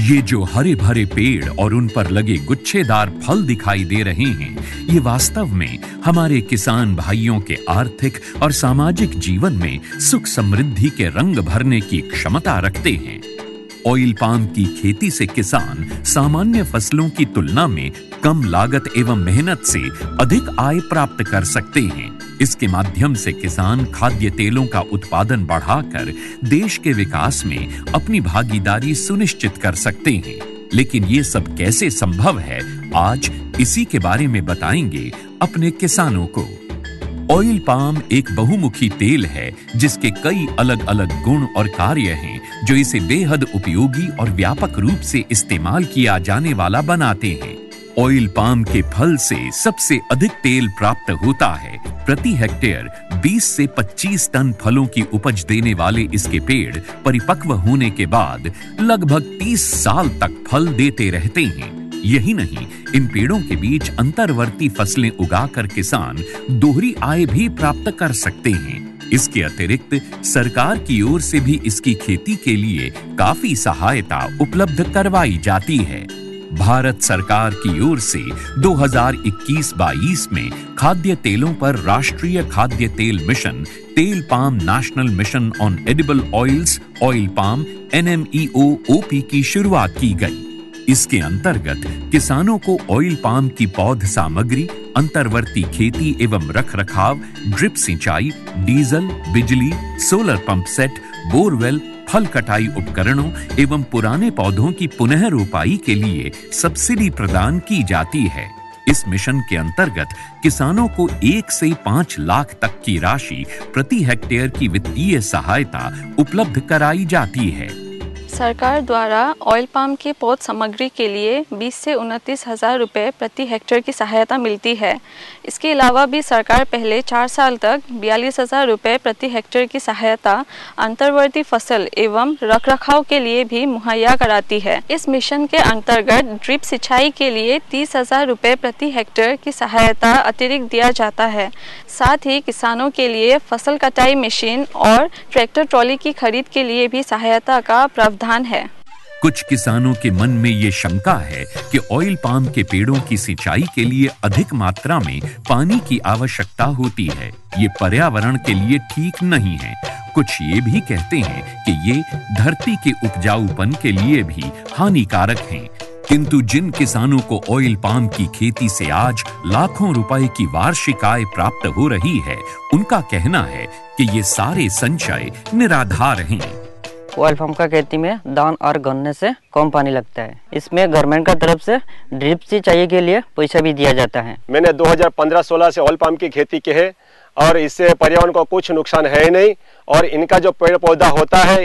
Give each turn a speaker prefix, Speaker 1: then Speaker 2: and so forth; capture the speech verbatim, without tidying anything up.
Speaker 1: ये जो हरे भरे पेड़ और उन पर लगे गुच्छेदार फल दिखाई दे रहे हैं, ये वास्तव में हमारे किसान भाइयों के आर्थिक और सामाजिक जीवन में सुख समृद्धि के रंग भरने की क्षमता रखते हैं। ऑयल पाम की खेती से किसान सामान्य फसलों की तुलना में कम लागत एवं मेहनत से अधिक आय प्राप्त कर सकते हैं। इसके माध्यम से किसान खाद्य तेलों का उत्पादन बढ़ाकर देश के विकास में अपनी भागीदारी सुनिश्चित कर सकते हैं। लेकिन ये सब कैसे संभव है, आज इसी के बारे में बताएंगे अपने किसानों को। ऑयल पाम एक बहुमुखी तेल है जिसके कई अलग अलग गुण और कार्य हैं जो इसे बेहद उपयोगी और व्यापक रूप से इस्तेमाल किया जाने वाला बनाते हैं। ऑयल पाम के फल से सबसे अधिक तेल प्राप्त होता है। प्रति हेक्टेयर बीस से पच्चीस टन फलों की उपज देने वाले इसके पेड़ परिपक्व होने के बाद लगभग तीस साल तक फल देते रहते हैं। यही नहीं, इन पेड़ों के बीच अंतर्वर्ती फसलें उगाकर किसान दोहरी आय भी प्राप्त कर सकते हैं। इसके अतिरिक्त सरकार की ओर से भी इसकी खेती के लिए काफी सहायता उपलब्ध करवाई जाती है। भारत सरकार की ओर से दो हज़ार इक्कीस बाईस में खाद्य तेलों पर राष्ट्रीय खाद्य तेल मिशन, तेल palm national mission on edible oils, oil palm N M E O O P की शुरुआत की गई। इसके अंतर्गत किसानों को ऑयल पाम की पौध सामग्री, अंतर्वर्ती खेती एवं रखरखाव, ड्रिप सिंचाई, डीजल, बिजली, सोलर पंप सेट, बोरवेल, फल कटाई उपकरणों एवं पुराने पौधों की पुनः रोपाई के लिए सब्सिडी प्रदान की जाती है। इस मिशन के अंतर्गत किसानों को एक से पांच लाख तक की राशि प्रति हेक्टेयर की वित्तीय सहायता उपलब्ध कराई जाती है।
Speaker 2: सरकार द्वारा ऑयल पाम की पौध सामग्री के लिए बीस से उनतीस हजार रुपये प्रति हेक्टेयर की सहायता मिलती है। इसके अलावा भी सरकार पहले चार साल तक बयालीस हजार रुपये प्रति हेक्टेयर की सहायता अंतर्वर्ती फसल एवं रखरखाव के लिए भी मुहैया कराती है। इस मिशन के अंतर्गत ड्रिप सिंचाई के लिए तीस हजार रुपये प्रति हेक्टेयर की सहायता अतिरिक्त दिया जाता है। साथ ही किसानों के लिए फसल कटाई मशीन और ट्रैक्टर ट्रॉली की खरीद के लिए भी सहायता का प्रावधान है।
Speaker 1: कुछ किसानों के मन में ये शंका है कि ऑयल पाम के पेड़ों की सिंचाई के लिए अधिक मात्रा में पानी की आवश्यकता होती है। ये पर्यावरण के लिए ठीक नहीं है। कुछ ये भी कहते हैं कि ये धरती के उपजाऊपन के लिए भी हानिकारक हैं। किंतु जिन किसानों को ऑयल पाम की खेती से आज लाखों रुपए की वार्षिक आय प्राप्त हो रही है, उनका कहना है कि ये सारे संचय निराधार हैं।
Speaker 3: ऑयल पाम का खेती में धान और गन्ने से कम पानी लगता है। इसमें गवर्नमेंट का तरफ से ड्रिप सिंचाई के लिए पैसा भी दिया जाता है।
Speaker 4: मैंने दो हज़ार पंद्रह सोलह से ऑयल पाम की खेती की है और इससे पर्यावरण को कुछ नुकसान है नहीं और इनका जो पेड़ पौधा होता है